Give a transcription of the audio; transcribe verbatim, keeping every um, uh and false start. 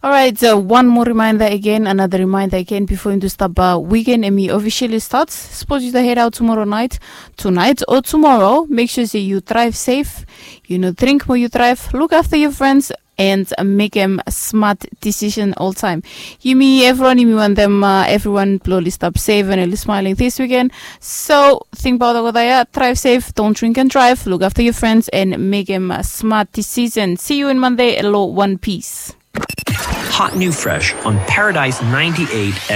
All right, so one more reminder again, another reminder again before you start uh, weekend and me officially starts. Suppose you to head out tomorrow night, tonight or tomorrow. Make sure that you drive safe, you know, drink more you drive, look after your friends, and make them a smart decision all time. You me, everyone, you me want them, uh, everyone, slowly stop safe and really smiling this weekend. So think about what I are, drive safe, don't drink and drive, look after your friends, and make them a smart decision. See you in Monday. Hello, one piece. Hot New Fresh on Paradise ninety-eight